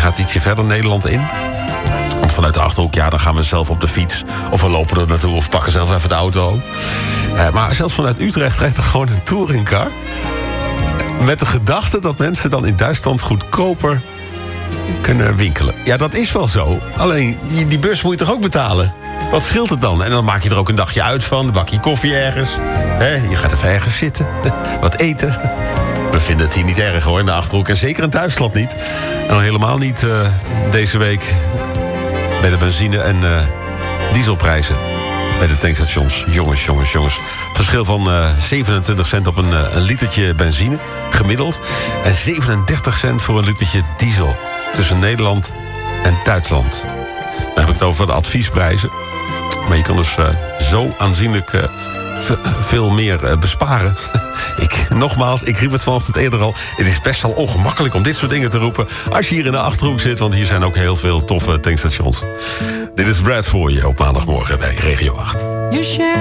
gaat ietsje verder Nederland in. Want vanuit de Achterhoek, dan gaan we zelf op de fiets. Of we lopen er naartoe of pakken zelf even de auto. Maar zelfs vanuit Utrecht rijdt er gewoon een touringcar. Met de gedachte dat mensen dan in Duitsland goedkoper kunnen winkelen. Ja, dat is wel zo. Alleen, die bus moet je toch ook betalen? Wat scheelt het dan? En dan maak je er ook een dagje uit van. Een bakje koffie ergens. Je gaat even ergens zitten. Wat eten. We vinden het hier niet erg hoor, in de Achterhoek. En zeker in Duitsland niet. En dan helemaal niet deze week bij de benzine- en dieselprijzen. Bij de tankstations. Jongens. Verschil van 27 cent op een litertje benzine, gemiddeld. En 37 cent voor een litertje diesel. Tussen Nederland en Duitsland. Dan heb ik het over de adviesprijzen. Maar je kan dus zo aanzienlijk veel meer besparen. Ik riep het vanochtend eerder al. Het is best wel ongemakkelijk om dit soort dingen te roepen als je hier in de Achterhoek zit, want hier zijn ook heel veel toffe tankstations. Dit is Brad voor je op maandagmorgen bij Regio 8.